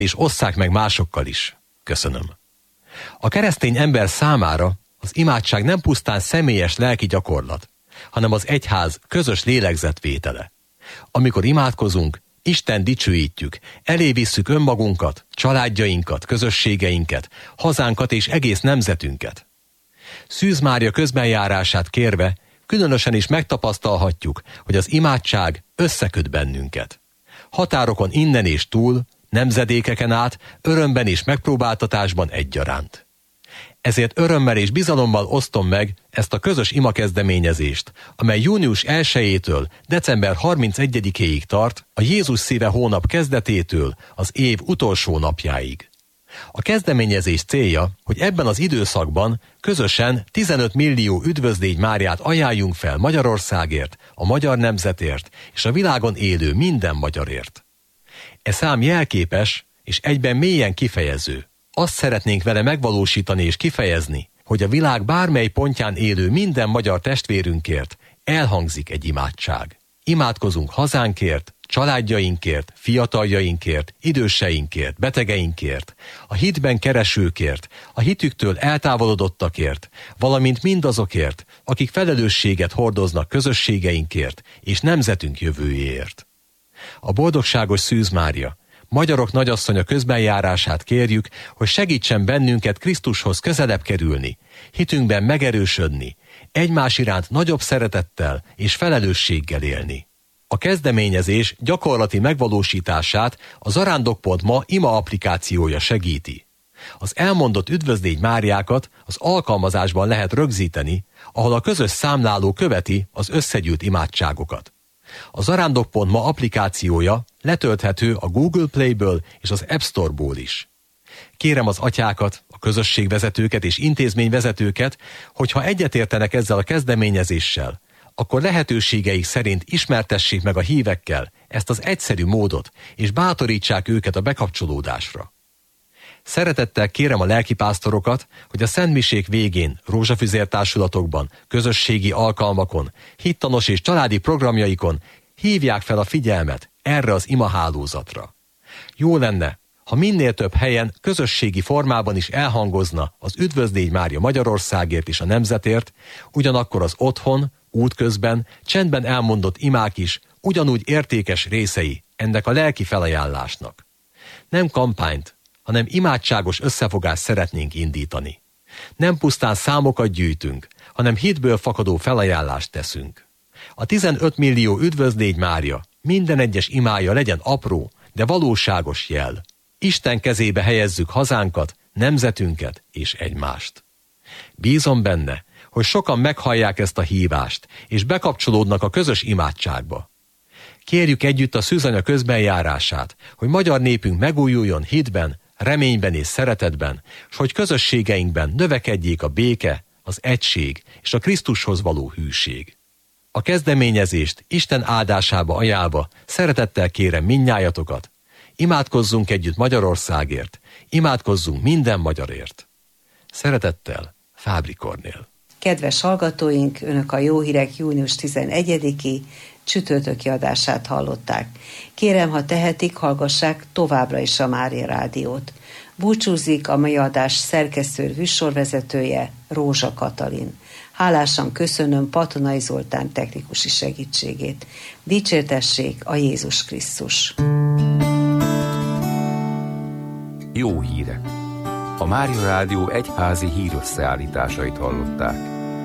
és osszák meg másokkal is. Köszönöm. A keresztény ember számára az imádság nem pusztán személyes lelki gyakorlat, hanem az egyház közös lélegzetvétele. Amikor imádkozunk, Isten dicsőítjük, elé visszük önmagunkat, családjainkat, közösségeinket, hazánkat és egész nemzetünket. Szűz Mária közbenjárását kérve, különösen is megtapasztalhatjuk, hogy az imádság összeköt bennünket. Határokon innen és túl, nemzedékeken át, örömben és megpróbáltatásban egyaránt. Ezért örömmel és bizalommal osztom meg ezt a közös imakezdeményezést, amely június 1-től december 31-ig tart, a Jézus szíve hónap kezdetétől az év utolsó napjáig. A kezdeményezés célja, hogy ebben az időszakban közösen 15 millió üdvözlégy Máriát ajánljunk fel Magyarországért, a magyar nemzetért és a világon élő minden magyarért. E szám jelképes és egyben mélyen kifejező. Azt szeretnénk vele megvalósítani és kifejezni, hogy a világ bármely pontján élő minden magyar testvérünkért elhangzik egy imádság. Imádkozunk hazánkért, családjainkért, fiataljainkért, időseinkért, betegeinkért, a hitben keresőkért, a hitüktől eltávolodottakért, valamint mindazokért, akik felelősséget hordoznak közösségeinkért és nemzetünk jövőjéért. A boldogságos Szűz Mária, magyarok nagyasszonya közbenjárását kérjük, hogy segítsen bennünket Krisztushoz közelebb kerülni, hitünkben megerősödni, egymás iránt nagyobb szeretettel és felelősséggel élni. A kezdeményezés gyakorlati megvalósítását a zarándok.ma ima applikációja segíti. Az elmondott üdvözlégy Máriákat az alkalmazásban lehet rögzíteni, ahol a közös számláló követi az összegyűlt imádságokat. A zarándok.ma applikációja letölthető a Google Play-ből és az App Store-ból is. Kérem az atyákat, a közösségvezetőket és intézményvezetőket, hogyha egyetértenek ezzel a kezdeményezéssel, akkor lehetőségeik szerint ismertessék meg a hívekkel ezt az egyszerű módot, és bátorítsák őket a bekapcsolódásra. Szeretettel kérem a lelkipásztorokat, hogy a szentmisék végén, rózsafüzértársulatokban, közösségi alkalmakon, hittanos és családi programjaikon hívják fel a figyelmet erre az imahálózatra. Jó lenne, ha minél több helyen közösségi formában is elhangozna az Üdvözlégy Mária Magyarországért és a nemzetért, ugyanakkor az otthon, útközben, csendben elmondott imák is ugyanúgy értékes részei ennek a lelki felajánlásnak. Nem kampányt, hanem imádságos összefogást szeretnénk indítani. Nem pusztán számokat gyűjtünk, hanem hitből fakadó felajánlást teszünk. A 15 millió Üdvözlégy Mária minden egyes imája legyen apró, de valóságos jel. Isten kezébe helyezzük hazánkat, nemzetünket és egymást. Bízom benne, hogy sokan meghallják ezt a hívást, és bekapcsolódnak a közös imádságba. Kérjük együtt a szűzanya közbenjárását, hogy magyar népünk megújuljon hitben, reményben és szeretetben, s hogy közösségeinkben növekedjék a béke, az egység és a Krisztushoz való hűség. A kezdeményezést Isten áldásába ajánlva szeretettel kérem mindnyájatokat, imádkozzunk együtt Magyarországért, imádkozzunk minden magyarért. Szeretettel, Fábri Kornél. Kedves hallgatóink, Önök a Jó Hírek június 11-i csütörtöki adását hallották. Kérem, ha tehetik, hallgassák továbbra is a Mária Rádiót. Búcsúzik a mai adás szerkesztő műsorvezetője, Rózsa Katalin. Hálásan köszönöm Patonai Zoltán technikusi segítségét. Dicsértessék a Jézus Krisztus! Jó hírek! A Mária Rádió egyházi hírösszeállításait hallották.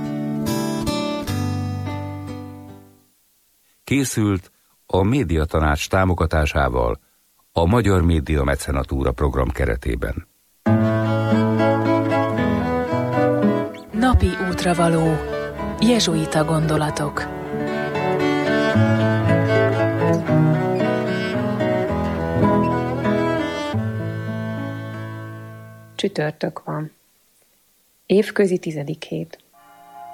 Készült a Médiatanács támogatásával a Magyar Média Mecenatúra program keretében. Napi útravaló. Jezsuita gondolatok. Csütörtök van. Évközi 10. hét.